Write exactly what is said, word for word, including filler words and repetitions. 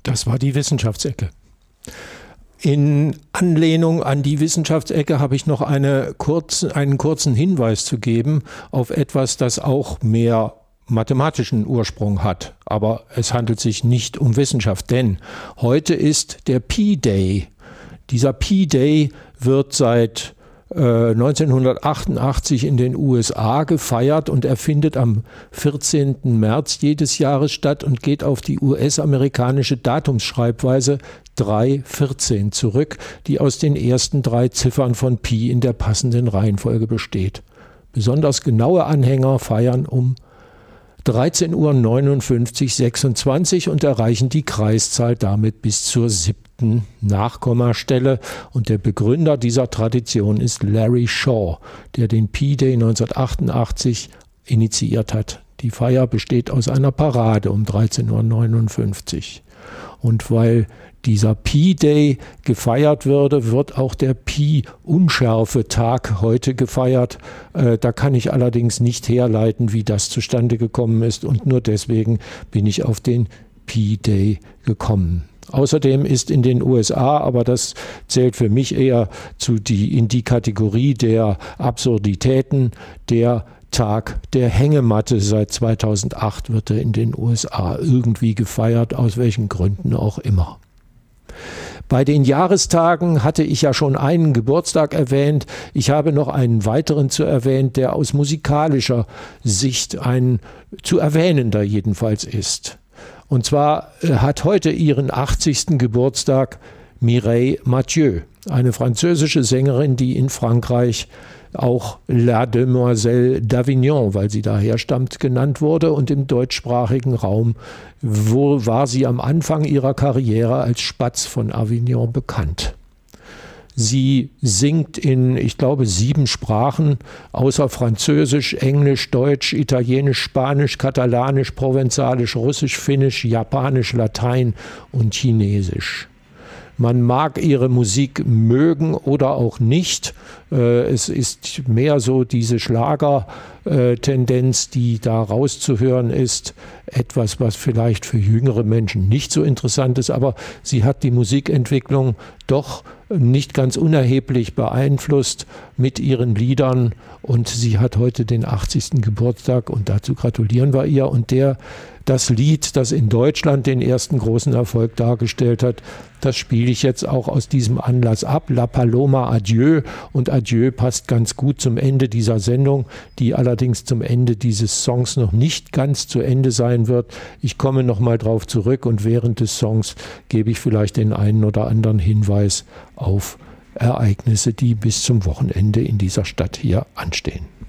Das war die Wissenschaftsecke. In Anlehnung an die Wissenschaftsecke habe ich noch eine kurz, einen kurzen Hinweis zu geben auf etwas, das auch mehr mathematischen Ursprung hat. Aber es handelt sich nicht um Wissenschaft, denn heute ist der Pi-Day. Dieser Pi-Day wird seit äh, neunzehnhundertachtundachtzig in den U S A gefeiert und er findet am vierzehnten März jedes Jahres statt und geht auf die U S-amerikanische Datumsschreibweise drei vierzehn zurück, die aus den ersten drei Ziffern von Pi in der passenden Reihenfolge besteht. Besonders genaue Anhänger feiern um dreizehn Uhr neunundfünfzig sechsundzwanzig und erreichen die Kreiszahl damit bis zur siebten Nachkommastelle. Und der Begründer dieser Tradition ist Larry Shaw, der den Pi-Day neunzehnhundertachtundachtzig initiiert hat. Die Feier besteht aus einer Parade um dreizehn Uhr neunundfünfzig. Und weil dieser Pi-Day gefeiert würde, wird auch der Pi-Unschärfe-Tag heute gefeiert. Äh, da kann ich allerdings nicht herleiten, wie das zustande gekommen ist und nur deswegen bin ich auf den Pi-Day gekommen. Außerdem ist in den U S A, aber das zählt für mich eher zu die, in die Kategorie der Absurditäten, der Tag der Hängematte. Seit zweitausendacht wird er in den U S A irgendwie gefeiert, aus welchen Gründen auch immer. Bei den Jahrestagen hatte ich ja schon einen Geburtstag erwähnt. Ich habe noch einen weiteren zu erwähnen, der aus musikalischer Sicht ein zu erwähnender jedenfalls ist. Und zwar hat heute ihren achtzigsten Geburtstag Mireille Mathieu, eine französische Sängerin, die in Frankreich auch La Demoiselle d'Avignon, weil sie daher stammt, genannt wurde. Und im deutschsprachigen Raum wo war sie am Anfang ihrer Karriere als Spatz von Avignon bekannt. Sie singt in, ich glaube, sieben Sprachen, außer Französisch, Englisch, Deutsch, Italienisch, Spanisch, Katalanisch, Provenzalisch, Russisch, Finnisch, Japanisch, Latein und Chinesisch. Man mag ihre Musik mögen oder auch nicht. Es ist mehr so diese Schlager-Tendenz, die da rauszuhören ist. Etwas, was vielleicht für jüngere Menschen nicht so interessant ist, aber sie hat die Musikentwicklung doch nicht ganz unerheblich beeinflusst mit ihren Liedern und sie hat heute den achtzigsten Geburtstag und dazu gratulieren wir ihr. Und der, das Lied, das in Deutschland den ersten großen Erfolg dargestellt hat, das spiele ich jetzt auch aus diesem Anlass ab. La Paloma Adieu, und Adieu passt ganz gut zum Ende dieser Sendung, die allerdings zum Ende dieses Songs noch nicht ganz zu Ende sein wird. Ich komme nochmal drauf zurück und während des Songs gebe ich vielleicht den einen oder anderen Hinweis auf Ereignisse, die bis zum Wochenende in dieser Stadt hier anstehen.